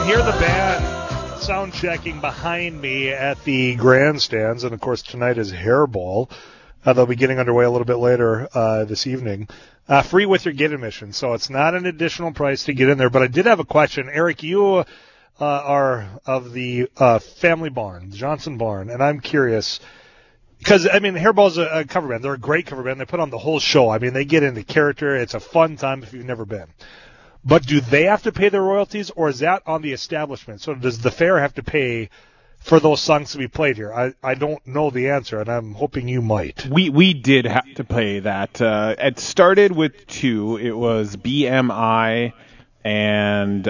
Hear the band sound checking behind me at the grandstands, and of course tonight is Hairball. They'll be getting underway a little bit later this evening. Free with your gate admission, so it's not an additional price to get in there. But I did have a question. Eric, you are of the family barn, the Johnson Barn, and I'm curious because, I mean, Hairball's a cover band. They're a great cover band. They put on the whole show. I mean, they get into character. It's a fun time if you've never been. But do they have to pay their royalties, or is that on the establishment? So does the fair have to pay for those songs to be played here? I don't know the answer, and I'm hoping you might. We did have to pay that. It started with two. It was BMI and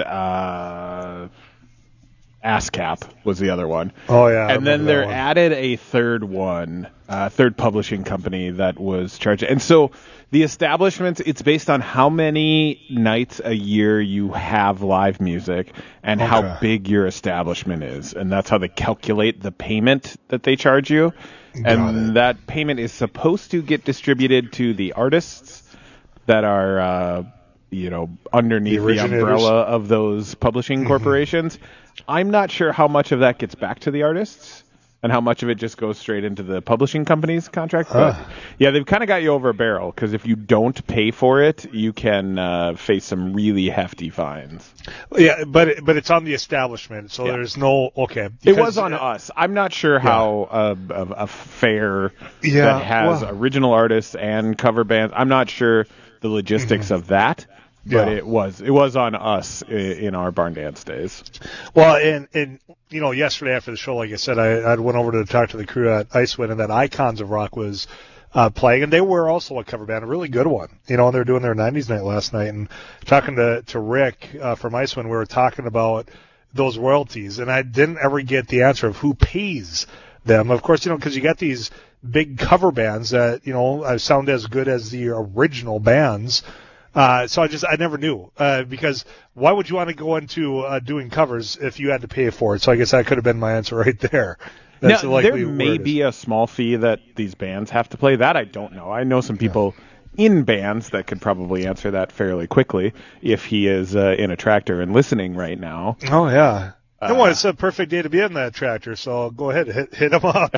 ASCAP was the other one. Oh, yeah. And then they're added a third one, third publishing company that was charged. And so the establishments, it's based on how many nights a year you have live music and how big your establishment is. And that's how they calculate the payment that they charge you. And that payment is supposed to get distributed to the artists that are, underneath the umbrella of those publishing corporations. I'm not sure how much of that gets back to the artists and how much of it just goes straight into the publishing company's contract. But yeah, they've kind of got you over a barrel because if you don't pay for it, you can face some really hefty fines. Yeah, but it's on the establishment, so there's no It was on us. I'm not sure how a fair that has original artists and cover bands. I'm not sure the logistics of that. But it was on us in our barn dance days. Well, and yesterday after the show, like I said, I went over to talk to the crew at Icewind, and that Icons of Rock was playing, and they were also a cover band, a really good one. And they were doing their 90s night last night, and talking to Rick from Icewind, we were talking about those royalties, and I didn't ever get the answer of who pays them. Of course, because you got these big cover bands that, sound as good as the original bands. So I never knew, because why would you want to go into doing covers if you had to pay for it? So I guess that could have been my answer right there. Now, there may be a small fee that these bands have to play. That I don't know. I know some people in bands that could probably answer that fairly quickly if he is in a tractor and listening right now. Oh, yeah. It's a perfect day to be in that tractor, so go ahead, hit him up.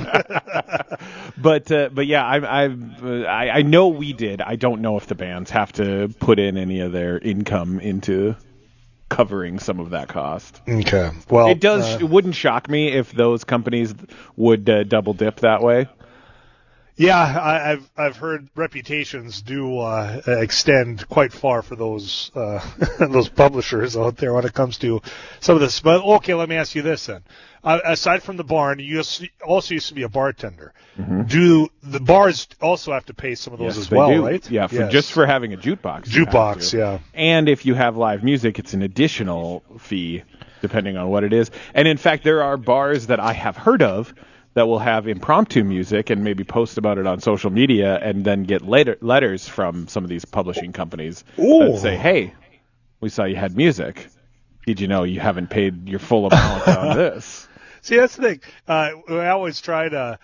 But yeah, I know we did. I don't know if the bands have to put in any of their income into covering some of that cost. Okay, well, it does. It wouldn't shock me if those companies would double dip that way. Yeah, I've heard reputations do extend quite far for those those publishers out there when it comes to some of this. But okay, let me ask you this then. Aside from the barn, you also used to be a bartender. Mm-hmm. Do the bars also have to pay some of those as well, do. Right? Yeah, just for having a jukebox. Jukebox, yeah. And if you have live music, it's an additional fee depending on what it is. And in fact, there are bars that I have heard of that will have impromptu music and maybe post about it on social media and then get letters from some of these publishing companies that say, hey, we saw you had music. Did you know you haven't paid your full amount on this? See, that's the thing. We always try to,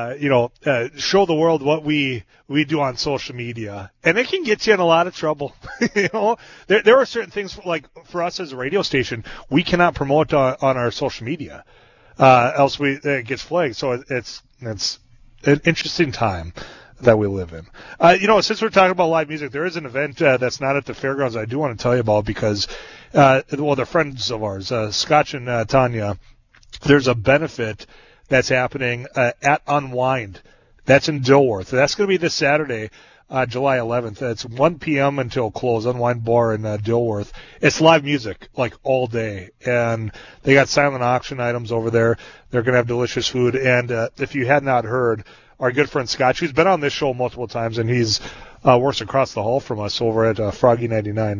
show the world what we do on social media, and it can get you in a lot of trouble. There are certain things, like for us as a radio station, we cannot promote on our social media. Else it gets flagged. So it's an interesting time that we live in. Since we're talking about live music, there is an event that's not at the fairgrounds I do want to tell you about because, they're friends of ours, Scotch and Tanya. There's a benefit that's happening at Unwind. That's in Dilworth. That's going to be this Saturday. July 11th. It's 1 p.m. until close. Unwind Bar in Dilworth. It's live music, like all day. And they got silent auction items over there. They're going to have delicious food. And if you had not heard, our good friend Scotch, who's been on this show multiple times, and he's works across the hall from us over at Froggy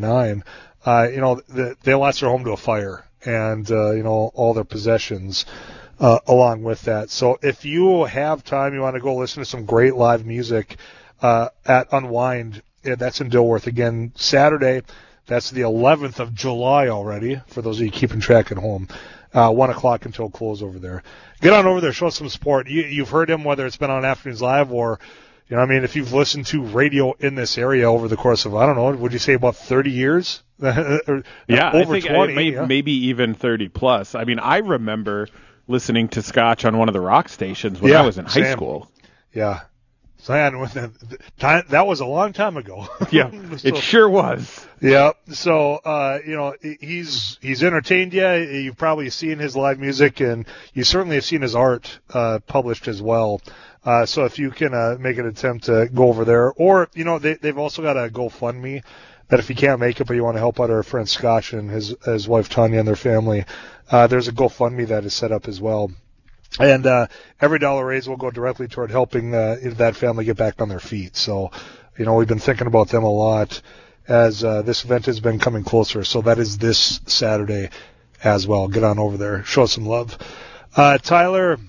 99.9, they lost their home to a fire and, all their possessions along with that. So if you have time, you want to go listen to some great live music, at Unwind, that's in Dilworth again Saturday. That's the 11th of July already. For those of you keeping track at home, 1 o'clock until close over there. Get on over there, show some support. You've heard him whether it's been on Afternoons Live or, if you've listened to radio in this area over the course of, I don't know, would you say about 30 years? Yeah, over I think 20. maybe even 30 plus. I mean, I remember listening to Scotch on one of the rock stations when I was in high school. Yeah. Man, that was a long time ago. Yeah, it sure was. Yeah. So, he's entertained you. You've probably seen his live music, and you certainly have seen his art published as well. So if you can make an attempt to go over there, or they've also got a GoFundMe that if you can't make it but you want to help out our friend Scotch and his wife Tanya and their family, there's a GoFundMe that is set up as well. And every dollar raised will go directly toward helping that family get back on their feet. So, we've been thinking about them a lot as this event has been coming closer. So that is this Saturday as well. Get on over there. Show some love. Tyler,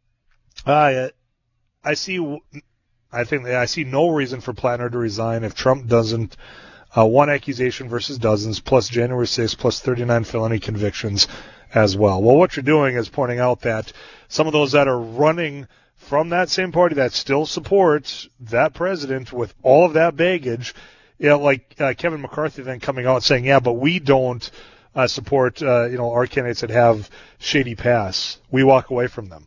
I see no reason for Plattner to resign if Trump doesn't. One accusation versus dozens, plus January 6th, plus 39 felony convictions as well. Well, what you're doing is pointing out that some of those that are running from that same party that still supports that president with all of that baggage, like Kevin McCarthy then coming out saying, yeah, but we don't support, our candidates that have shady past. We walk away from them.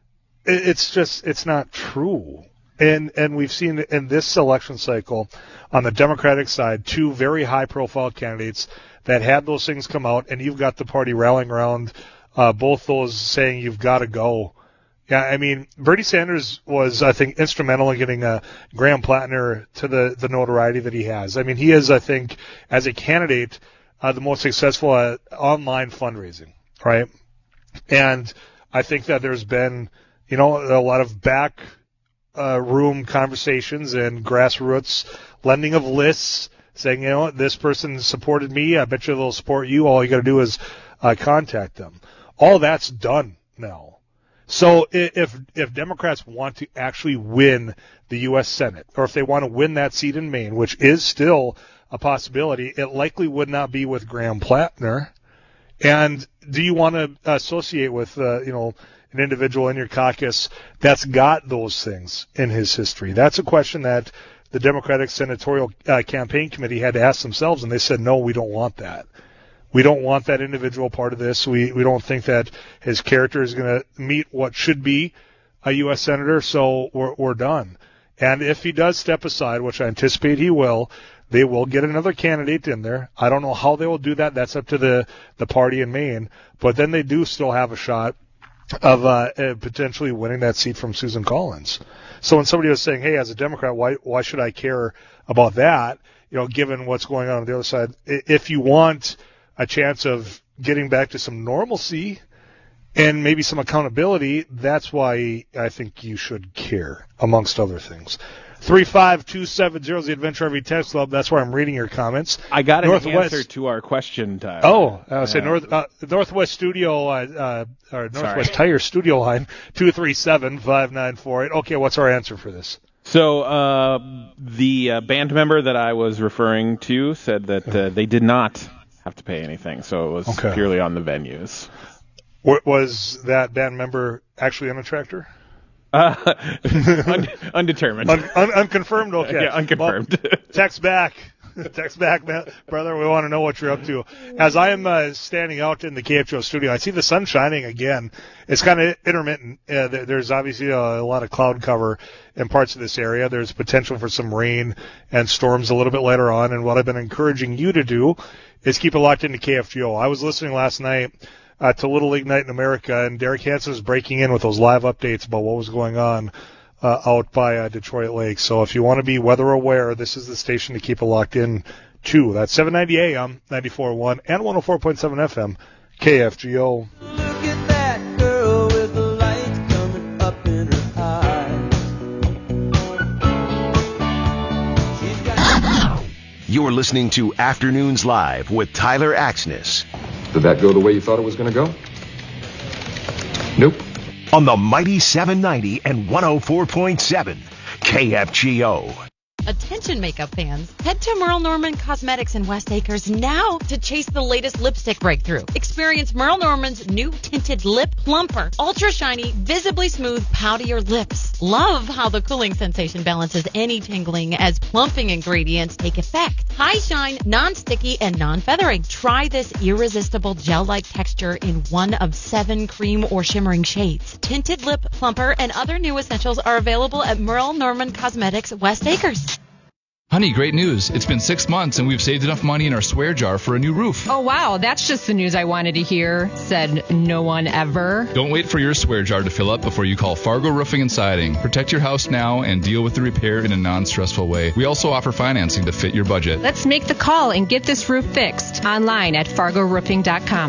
It's not true. And we've seen in this election cycle on the Democratic side, two very high-profile candidates that had those things come out, and you've got the party rallying around both those saying you've got to go. Yeah, I mean, Bernie Sanders was, I think, instrumental in getting Graham Plattner to the notoriety that he has. I mean, he is, I think, as a candidate, the most successful at online fundraising, right? And I think that there's been, a lot of back room conversations and grassroots lending of lists saying, this person supported me. I bet you they'll support you. All you got to do is contact them. All that's done now. So if Democrats want to actually win the U.S. Senate, or if they want to win that seat in Maine, which is still a possibility, it likely would not be with Graham Plattner. And do you want to associate with, an individual in your caucus that's got those things in his history? That's a question that the Democratic Senatorial Campaign Committee had to ask themselves, and they said, no, we don't want that. We don't want that individual part of this. We don't think that his character is going to meet what should be a U.S. Senator, so we're done. And if he does step aside, which I anticipate he will, they will get another candidate in there. I don't know how they will do that. That's up to the party in Maine. But then they do still have a shot of potentially winning that seat from Susan Collins. So when somebody was saying, hey, as a Democrat, why should I care about that, given what's going on the other side? If you want a chance of getting back to some normalcy and maybe some accountability, that's why I think you should care, amongst other things. 35270 is the Adventure RV Text Club. That's where I'm reading your comments. I got an answer to our question, Tyler. Oh, I would say Northwest Studio, or Northwest Tire Studio line, 237-5948. Okay, what's our answer for this? So the band member that I was referring to said that they did not have to pay anything, so it was purely on the venues. Was that band member actually on a tractor? Undetermined. Unconfirmed, okay. Yeah, unconfirmed. Well, text back, man, brother. We want to know what you're up to. As I am standing out in the KFGO studio, I see the sun shining again. It's kind of intermittent. There's obviously a lot of cloud cover in parts of this area. There's potential for some rain and storms a little bit later on. And what I've been encouraging you to do is keep it locked into KFGO. I was listening last night to Little League Night in America, and Derek Hansen was breaking in with those live updates about what was going on out by Detroit Lake. So if you want to be weather aware, this is the station to keep it locked in to. That's 790 AM, 94.1, and 104.7 FM, KFGO. Look at that girl with the light coming up in her eyes. You're listening to Afternoons Live with Tyler Axness. Did that go the way you thought it was going to go? Nope. On the mighty 790 and 104.7 KFGO. Attention makeup fans, head to Merle Norman Cosmetics in West Acres now to chase the latest lipstick breakthrough. Experience Merle Norman's new tinted lip plumper, ultra shiny, visibly smooth, powder lips. Love how the cooling sensation balances any tingling as plumping ingredients take effect. High shine, non-sticky, and non-feathering. Try this irresistible gel-like texture in one of 7 cream or shimmering shades. Tinted lip plumper and other new essentials are available at Merle Norman Cosmetics, West Acres. Honey, great news. It's been 6 months and we've saved enough money in our swear jar for a new roof. Oh, wow. That's just the news I wanted to hear, said no one ever. Don't wait for your swear jar to fill up before you call Fargo Roofing and Siding. Protect your house now and deal with the repair in a non-stressful way. We also offer financing to fit your budget. Let's make the call and get this roof fixed online at FargoRoofing.com.